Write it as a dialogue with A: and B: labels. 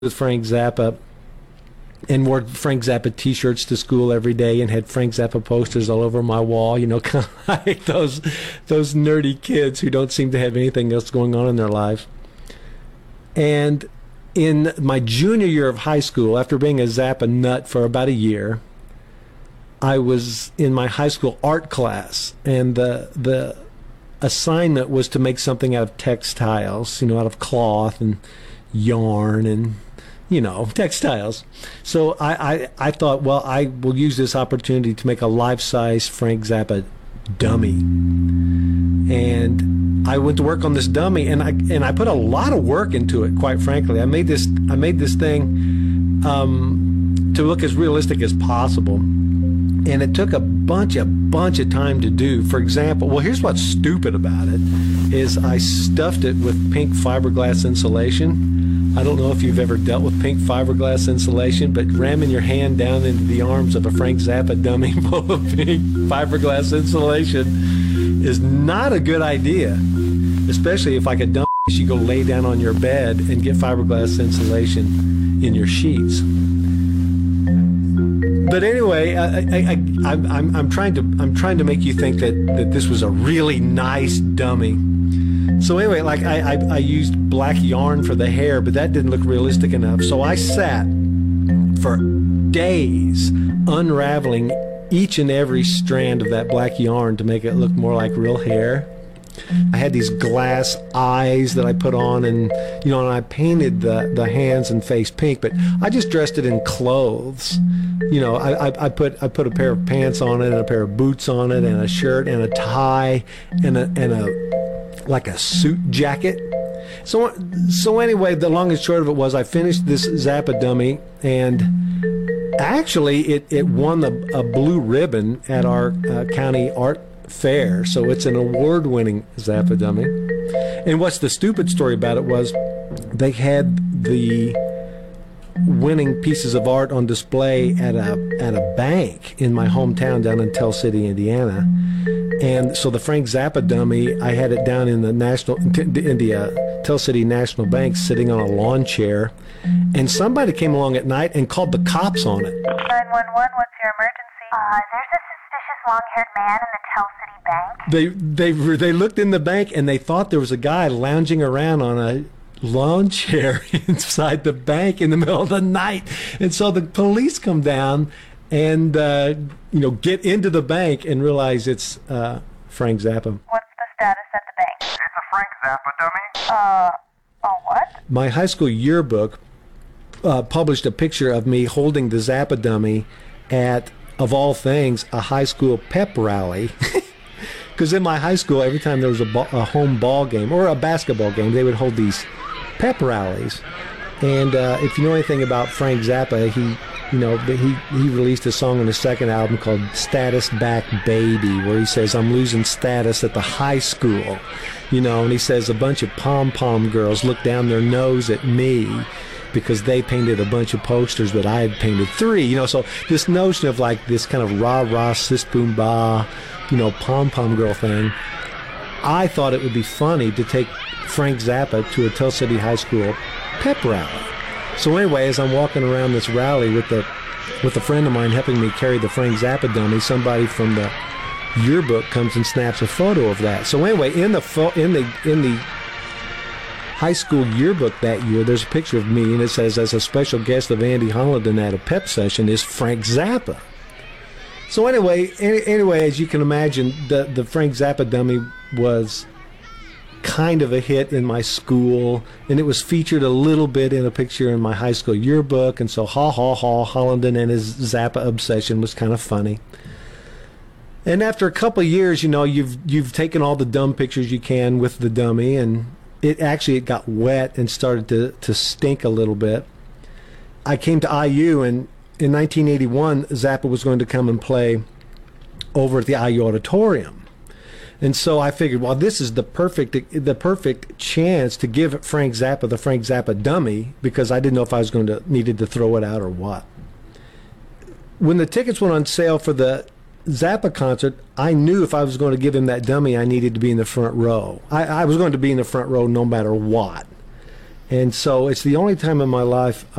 A: with Frank Zappa and wore Frank Zappa T-shirts to school every day and had Frank Zappa posters all over my wall. You know, kind of like those nerdy kids who don't seem to have anything else going on in their lives. And in my junior year of high school, after being a Zappa nut for about a year, I was in my high school art class, and the assignment was to make something out of textiles, you know, out of cloth and yarn and, you know, textiles. So I thought, well, I will use this opportunity to make a life-size Frank Zappa dummy. And I went to work on this dummy, and I put a lot of work into it, quite frankly. I made this thing to look as realistic as possible. And it took a bunch of time to do. For example, well, here's what's stupid about it, is I stuffed it with pink fiberglass insulation. I don't know if you've ever dealt with pink fiberglass insulation, but ramming your hand down into the arms of a Frank Zappa dummy full of pink fiberglass insulation is not a good idea, especially if, like a dummy, you go lay down on your bed and get fiberglass insulation in your sheets. But anyway, I'm trying to make you think that this was a really nice dummy. So anyway, like I used black yarn for the hair, but that didn't look realistic enough. So I sat for days unraveling each and every strand of that black yarn to make it look more like real hair. I had these glass eyes that I put on, and you know, and I painted the hands and face pink, but I just dressed it in clothes. You know, I put a pair of pants on it, and a pair of boots on it, and a shirt and a tie and a like a suit jacket. So anyway, the long and short of it was I finished this Zappa dummy, and actually it won a blue ribbon at our county art fair. So it's an award-winning Zappa dummy. And what's the stupid story about it was they had the winning pieces of art on display at a bank in my hometown down in Tell City, Indiana. And so the Frank Zappa dummy, I had it down in the Tell City National Bank, sitting on a lawn chair, and somebody came along at night and called the cops on it.
B: 911, what's your emergency? There's a suspicious long-haired man in the Tell City Bank.
A: They looked in the bank, and they thought there was a guy lounging around on a lawn chair inside the bank in the middle of the night. And so the police come down and get into the bank and realize it's Frank Zappa.
B: What's the status at the bank?
C: It's a Frank Zappa dummy.
B: What?
A: My high school yearbook published a picture of me holding the Zappa dummy at, of all things, a high school pep rally. Because in my high school, every time there was a home ball game or a basketball game, they would hold these pep rallies. And if you know anything about Frank Zappa, he released a song on his second album called Status Back Baby, where he says, I'm losing status at the high school. You know, and he says a bunch of pom-pom girls look down their nose at me because they painted a bunch of posters, but I had painted 3. You know, so this notion of like this kind of rah-rah, sis-boom-bah, pom-pom girl thing, I thought it would be funny to take Frank Zappa to a Tell City High School pep rally. So anyway, as I'm walking around this rally with a friend of mine helping me carry the Frank Zappa dummy, somebody from the yearbook comes and snaps a photo of that. So anyway, in the high school yearbook that year, there's a picture of me, and it says, as a special guest of Andy Hollenden at a pep session is Frank Zappa. So anyway, as you can imagine, the Frank Zappa dummy was kind of a hit in my school, and it was featured a little bit in a picture in my high school yearbook, and so Hollenden and his Zappa obsession was kind of funny. And after a couple of years, you've taken all the dumb pictures you can with the dummy, and it got wet and started to stink a little bit. I came to IU, and in 1981, Zappa was going to come and play over at the IU Auditorium. And so I figured, well, this is the perfect chance to give Frank Zappa the Frank Zappa dummy, because I didn't know if I was needed to throw it out or what. When the tickets went on sale for the Zappa concert, I knew if I was going to give him that dummy, I needed to be in the front row. I was going to be in the front row no matter what. And so it's the only time in my life